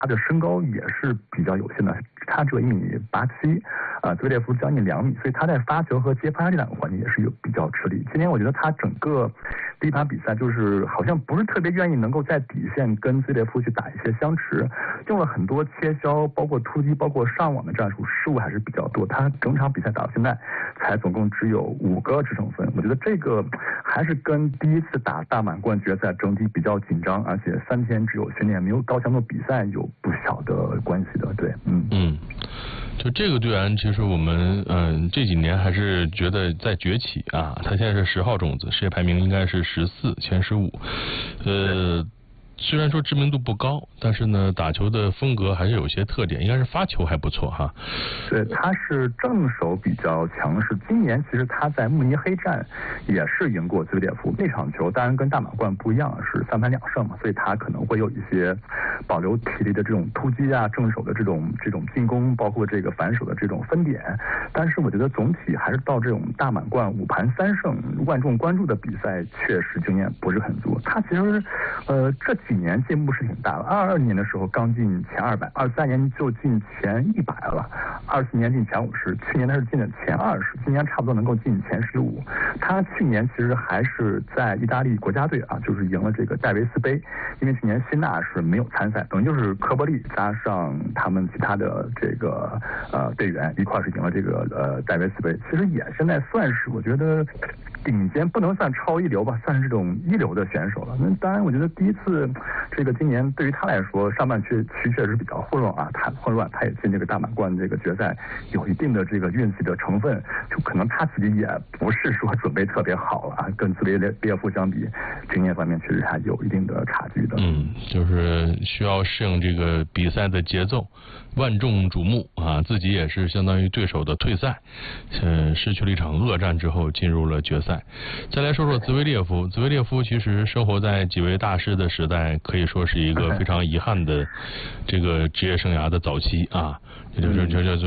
他的身高也是比较有限的，他只有1.87米，兹维列夫将近2米，所以他在发球和接发这两个环节也是有比较吃力。今天我觉得他整个第一盘比赛就是好像不是特别愿意能够在底线跟兹维列夫去打一些相持，用了很多切削，包括突击，包括上网的战术，失误还是比较多。他整场比赛打到现在才总共只有5个制胜分，我觉得这个还是跟第一次打大满贯决赛整体比较紧张，而且3天只有训练，没有高强度比赛有不小的关系的。对， 就这个队员，其实我们这几年还是觉得在崛起啊。他现在是10号种子，世界排名应该是14，前15。虽然说知名度不高，但是呢，打球的风格还是有些特点，应该是发球还不错哈。 对，他是正手比较强势。今年其实他在慕尼黑站也是赢过兹维列夫，那场球当然跟大满贯不一样，是3盘2胜嘛，所以他可能会有一些保留体力的这种突击啊，正手的这种进攻，包括这个反手的这种分点。但是我觉得总体还是到这种大满贯5盘3胜万众关注的比赛，确实经验不是很足。他其实这几年进步是挺大的。22年的时候刚进前200，23年就进前100了，24年进前50，去年他是进了前20，今年差不多能够进前15。他去年其实还是在意大利国家队啊，就是赢了这个戴维斯杯，因为去年辛纳是没有参赛，等于就是科波利加上他们其他的这个队员一块是赢了这个戴维斯杯，其实也现在算是我觉得顶尖，不能算超一流吧，算是这种一流的选手了。那当然，我觉得第一次这个今年对于他来说，上半区确实比较混乱啊，他也进这个大满贯这个决赛，有一定的这个运气的成分，就可能他自己也不是说准备特别好了啊，跟兹维列夫相比，经验方面确实还有一定的差距的。 就是需要适应这个比赛的节奏，万众瞩目啊，自己也是相当于对手的退赛，失去了一场恶战之后进入了决赛。再来说说兹维列夫，兹维列夫其实生活在几位大师的时代，可以说是一个非常遗憾的这个职业生涯的早期啊，也就是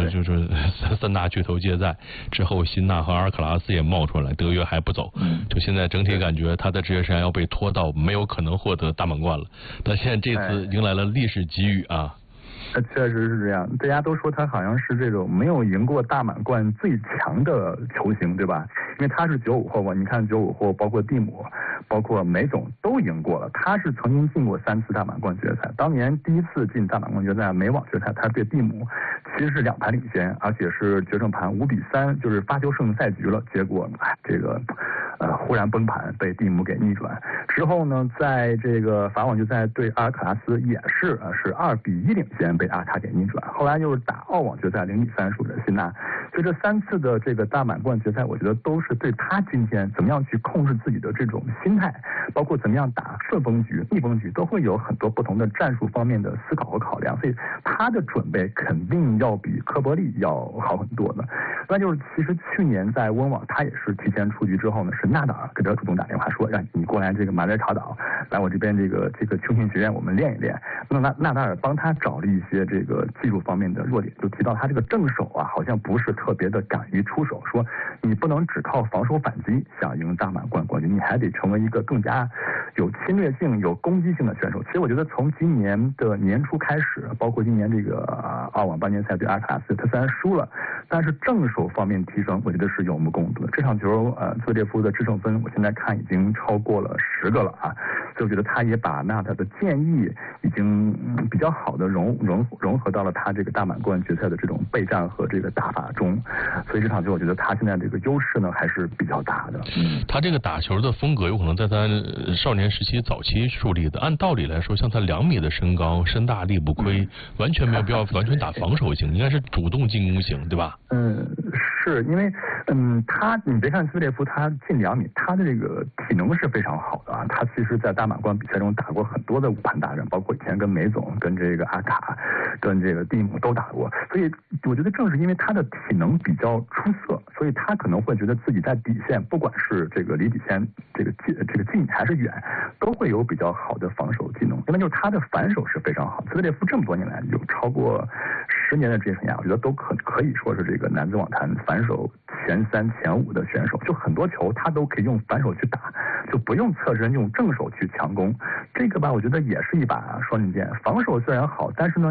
3大巨头皆在之后，辛纳和阿尔卡拉斯也冒出来，德约还不走，就现在整体感觉他的职业生涯要被拖到没有可能获得大满贯了，但现在这次迎来了历史机遇啊。 确实是这样，大家都说他好像是这种没有赢过大满贯最强的球星，对吧？因为他是95后嘛，你看95后包括蒂姆，包括梅总都赢过了，他是曾经进过3次大满贯决赛。当年第一次进大满贯决赛美网决赛，他对蒂姆其实是2盘领先，而且是决胜盘5-3，就是发球胜赛局了。结果这个忽然崩盘，被蒂姆给逆转。之后呢，在这个法网决赛对阿尔卡拉斯也是2-1领先，被阿卡给逆转。后来又是打澳网决赛0-3输给辛纳。就这3次的这个大满贯决赛，我觉得都是对他今天怎么样去控制自己的这种心态，包括怎么样打顺风局、逆风局，都会有很多不同的战术方面的思考和考量。所以他的准备肯定要比科波利要好很多的。那就是其实去年在温网，他也是提前出局之后呢，是纳达尔给他主动打电话说，让你过来这个马德查岛，来我这边这个球训学院我们练一练。那纳达尔帮他找了一些这个技术方面的弱点，就提到他这个正手啊，好像不是特别的敢于出手，说你不能只靠防守反击想赢大满贯冠军，你还得成为一个更加有侵略性、有攻击性的选手。其实我觉得从今年的年初开始，包括今年这个澳网半决赛对阿卡拉斯，他虽然输了，但是正手方面提升，我觉得是有目共睹的。这场球兹维列夫的制胜分，我现在看已经超过了10个了啊，所以我觉得他也把纳达的建议已经比较好的融合到了他这个大满贯决赛的这种备战和这个打法中，所以这场球我觉得他现在这个优势呢还是比较大的。 他这个打球的风格有可能在他少年时期早期树立的。按道理来说，像他2米的身高，身大力不亏，完全没有必要完全打防守型，应该是主动进攻型，对吧？ 是因为你别看兹维列夫他近2米，他的这个体能是非常好的啊。他其实在大满贯比赛中打过很多的5盘大战，包括以前跟梅总、跟这个阿卡、跟这个蒂姆都打过。所以我觉得正是因为他的体能比较出色，所以他可能会觉得自己在底线，不管是这个离底线这个近还是远，都会有比较好的防守技能。另外就是他的反手是非常好。兹维列夫这么多年来有超过10年的职业生涯，我觉得都可以说是这个男子网坛反手前3、前5的选手，就很多球他都可以用反手去打，就不用侧身用正手去强攻。这个吧，我觉得也是一把双刃剑。防守虽然好，但是呢，